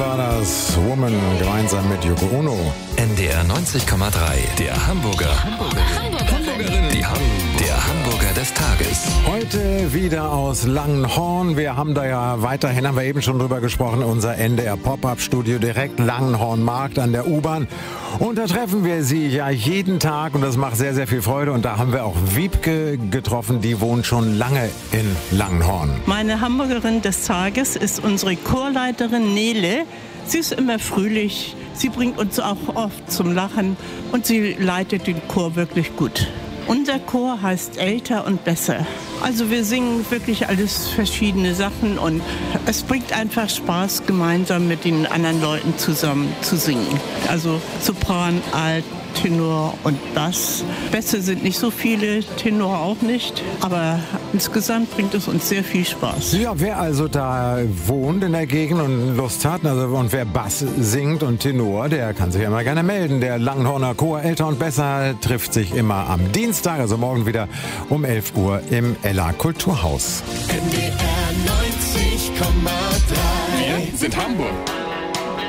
War das Woman gemeinsam mit Yoko Ono. NDR 90,3, der Hamburgerin. Der Hamburger des Tages. Heute wieder aus Langenhorn. Wir haben da ja weiterhin, haben wir eben schon drüber gesprochen, unser NDR Pop-Up-Studio direkt Langenhorn-Markt an der U-Bahn. Und da treffen wir sie ja jeden Tag und das macht sehr, sehr viel Freude. Und da haben wir auch Wiebke getroffen, die wohnt schon lange in Langenhorn. Meine Hamburgerin des Tages ist unsere Chorleiterin Nele. Sie ist immer fröhlich, sie bringt uns auch oft zum Lachen und sie leitet den Chor wirklich gut. Unser Chor heißt Älter und Besser. Also wir singen wirklich alles verschiedene Sachen und es bringt einfach Spaß, gemeinsam mit den anderen Leuten zusammen zu singen. Also Sopran, Alt, Tenor und Bass. Bässe sind nicht so viele, Tenor auch nicht, aber insgesamt bringt es uns sehr viel Spaß. Ja, wer also da wohnt in der Gegend und Lust hat, und wer Bass singt und Tenor, der kann sich immer gerne melden. Der Langenhorner Chor Älter und Besser trifft sich immer am Dienstag, also morgen wieder um 11 Uhr im Ella Kulturhaus. NDR 90,3. Wir sind Hamburg.